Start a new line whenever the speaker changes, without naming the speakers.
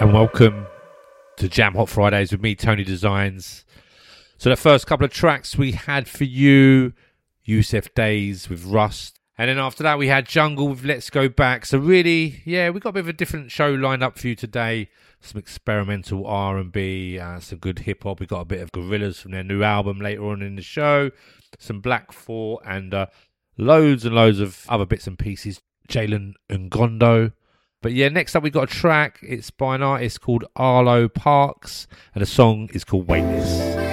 and welcome to Jam Hot Fridays with me, Tony Designs. So the first couple of tracks we had for you, Yusef Days with Rust, and then after that we had Jungle with Let's Go Back. So really, yeah, we got a bit of a different show lined up for you today. Some experimental R&B, some good hip-hop. We got a bit of Gorillaz from their new album later on in the show, some Black Thought, and loads and loads of other bits and pieces. Jalen Ngondo. But yeah, next up we got a track. It's by an artist called Arlo Parks, and the song is called Weightless.